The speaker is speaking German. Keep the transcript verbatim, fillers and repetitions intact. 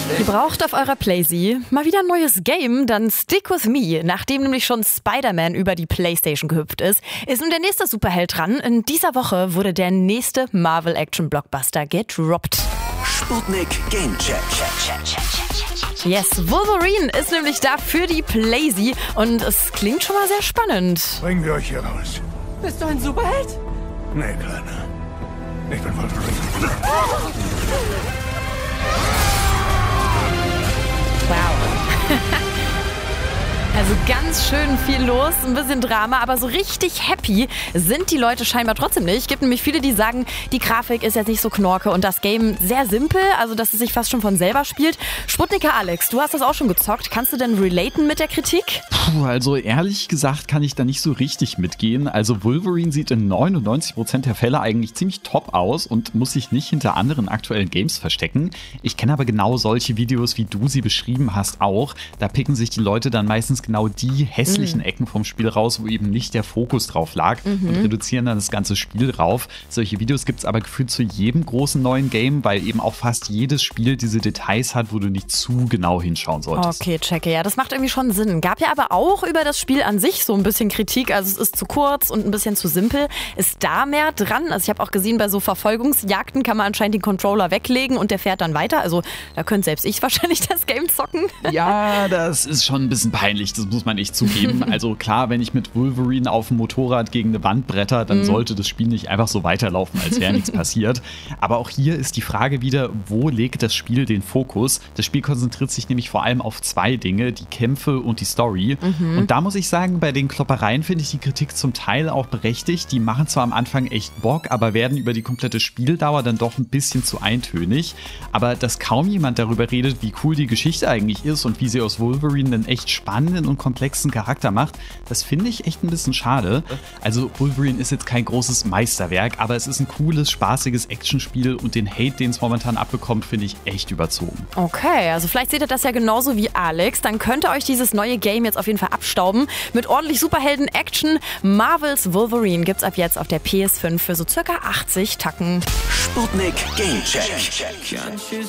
Ihr braucht auf eurer Playsee mal wieder ein neues Game, dann stick with me. Nachdem nämlich schon Spider-Man über die Playstation gehüpft ist, ist nun der nächste Superheld dran. In dieser Woche wurde der nächste Marvel-Action-Blockbuster gedroppt. Sputnik Gamecheck. Yes, Wolverine ist nämlich da für die Playsee und es klingt schon mal sehr spannend. Bringen wir euch hier raus. Bist du ein Superheld? Nee, Kleiner. Ich bin Wolverine. Wow. Also ganz schön viel los, ein bisschen Drama, aber so richtig happy sind die Leute scheinbar trotzdem nicht. Es gibt nämlich viele, die sagen, die Grafik ist jetzt nicht so knorke und das Game sehr simpel, also dass es sich fast schon von selber spielt. Sputniker Alex, du hast das auch schon gezockt. Kannst du denn relaten mit der Kritik? Puh, also ehrlich gesagt kann ich da nicht so richtig mitgehen. Also Wolverine sieht in neunundneunzig Prozent der Fälle eigentlich ziemlich top aus und muss sich nicht hinter anderen aktuellen Games verstecken. Ich kenne aber genau solche Videos, wie du sie beschrieben hast, auch. Da picken sich die Leute dann meistens genau die hässlichen mhm. Ecken vom Spiel raus, wo eben nicht der Fokus drauf lag mhm. und reduzieren dann das ganze Spiel drauf. Solche Videos gibt es aber gefühlt zu jedem großen neuen Game, weil eben auch fast jedes Spiel diese Details hat, wo du nicht zu genau hinschauen solltest. Okay, checke. Ja, das macht irgendwie schon Sinn. Gab ja aber auch über das Spiel an sich so ein bisschen Kritik. Also es ist zu kurz und ein bisschen zu simpel. Ist da mehr dran? Also ich habe auch gesehen, bei so Verfolgungsjagden kann man anscheinend den Controller weglegen und der fährt dann weiter. Also da könnte selbst ich wahrscheinlich das Game zocken. Ja, das ist schon ein bisschen peinlich. Das muss man echt zugeben. Also klar, wenn ich mit Wolverine auf dem Motorrad gegen eine Wand bretter, dann mm. sollte das Spiel nicht einfach so weiterlaufen, als wäre nichts passiert. Aber auch hier ist die Frage wieder, wo legt das Spiel den Fokus? Das Spiel konzentriert sich nämlich vor allem auf zwei Dinge, die Kämpfe und die Story. Mhm. Und da muss ich sagen, bei den Kloppereien finde ich die Kritik zum Teil auch berechtigt. Die machen zwar am Anfang echt Bock, aber werden über die komplette Spieldauer dann doch ein bisschen zu eintönig. Aber dass kaum jemand darüber redet, wie cool die Geschichte eigentlich ist und wie sie aus Wolverine einen echt spannenden und komplexen Charakter macht, das finde ich echt ein bisschen schade. Also Wolverine ist jetzt kein großes Meisterwerk, aber es ist ein cooles, spaßiges Actionspiel und den Hate, den es momentan abbekommt, finde ich echt überzogen. Okay, also vielleicht seht ihr das ja genauso wie Alex. Dann könnt ihr euch dieses neue Game jetzt auf jeden Fall abstauben. Mit ordentlich Superhelden-Action. Marvels Wolverine gibt's ab jetzt auf der P S fünf für so circa achtzig Tacken. Sputnik Gamecheck.